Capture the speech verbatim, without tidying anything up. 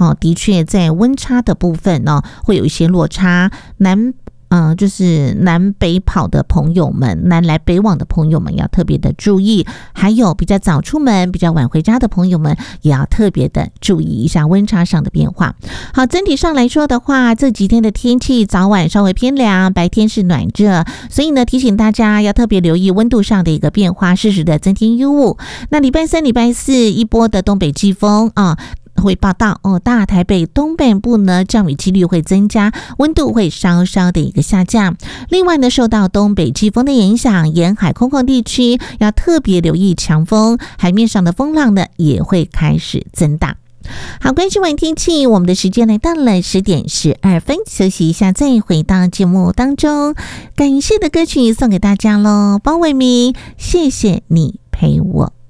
哦，的确在温差的部分呢、哦，会有一些落差。南嗯，就是南北跑的朋友们，南来北往的朋友们要特别的注意，还有比较早出门、比较晚回家的朋友们，也要特别的注意一下温差上的变化。好，整体上来说的话，这几天的天气早晚稍微偏凉，白天是暖热，所以呢，提醒大家要特别留意温度上的一个变化，适时的增添衣物。那礼拜三、礼拜四一波的东北季风啊。会报道哦，大台北东北部呢降雨几率会增加，温度会稍稍的一个下降。另外呢，受到东北季风的影响，沿海空旷地区要特别留意强风，海面上的风浪呢也会开始增大。好，关心完天气，我们的时间来到了十点十二分，休息一下，再回到节目当中。感谢的歌曲送给大家喽，包伟明，谢谢你陪我。